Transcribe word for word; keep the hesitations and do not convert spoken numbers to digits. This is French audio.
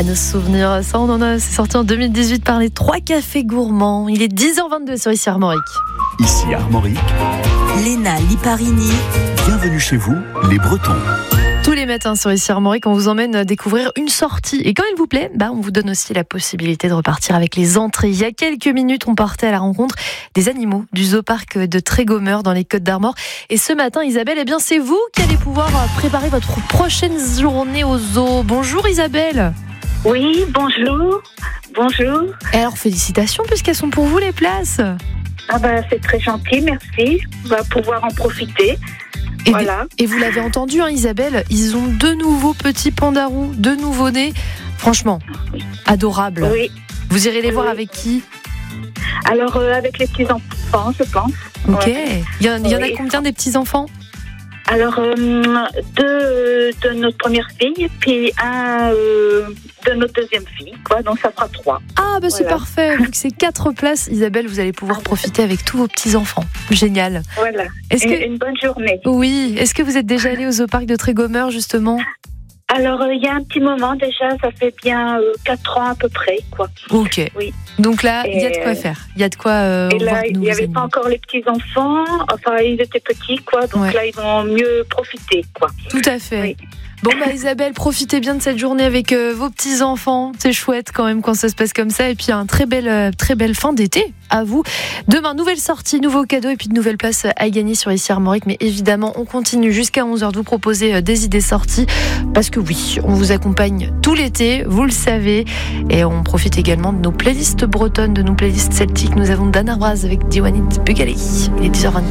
À nos souvenirs, ça on en a, c'est sorti en deux mille dix-huit par les Trois Cafés Gourmands. Il est dix heures vingt-deux sur Ici Armorique. Ici Armorique, Léna Liparini. Bienvenue chez vous, les Bretons. Tous les matins sur Ici Armorique, on vous emmène découvrir une sortie. Et quand il vous plaît, bah, on vous donne aussi la possibilité de repartir avec les entrées. Il y a quelques minutes, on partait à la rencontre des animaux du Zoo-Parc de Trégomeur dans les Côtes d'Armor. Et ce matin, Isabelle, eh bien, c'est vous qui allez pouvoir préparer votre prochaine journée au zoo. Bonjour Isabelle. Oui, bonjour. Bonjour. Et alors, félicitations puisqu'elles sont pour vous les places. Ah bah, c'est très gentil, merci. On va pouvoir en profiter. Et, voilà. Et vous l'avez entendu, hein, Isabelle, ils ont deux nouveaux petits pandarous, deux nouveaux-nés. Franchement, adorables. Oui. Vous irez les oui. voir avec qui ? Alors, euh, avec les petits-enfants, je pense. Ok. Ouais. Il y en, il y en a Oui. combien des petits-enfants ? Alors, euh, deux de notre première fille, puis un euh, de notre deuxième fille, quoi. Donc, ça fera trois. Ah, bah c'est Voilà. parfait. Vu que c'est quatre places, Isabelle, vous allez pouvoir profiter avec tous vos petits-enfants. Génial. Voilà. Est-ce Une, que... une bonne journée. Oui. Est-ce que vous êtes déjà allé au Zoo-Parc de Trégomeur, justement ? Alors, euh, il y a un petit moment déjà, ça fait bien euh, quatre ans à peu près, quoi. Ok. Oui. Donc là, il y a de quoi Et, faire. Il y a de quoi euh, Et voir là, de il nouveaux n'y avait animaux. pas encore les petits-enfants. Enfin, ils étaient petits, quoi. Donc Ouais. là, ils vont mieux profiter, quoi. Tout à fait. Oui. Bon bah Isabelle, profitez bien de cette journée avec euh, vos petits-enfants. C'est chouette quand même quand ça se passe comme ça. Et puis un très belle, euh, très belle fin d'été à vous. Demain, nouvelle sortie, nouveaux cadeaux et puis de nouvelles places à gagner sur Ici Armorique. Mais évidemment, on continue jusqu'à onze heures de vous proposer euh, des idées sorties. Parce que oui, on vous accompagne tout l'été, vous le savez. Et on profite également de nos playlists bretonnes, de nos playlists celtiques. Nous avons Dana Braz avec Diwanit Bugali. Il est dix heures vingt-quatre.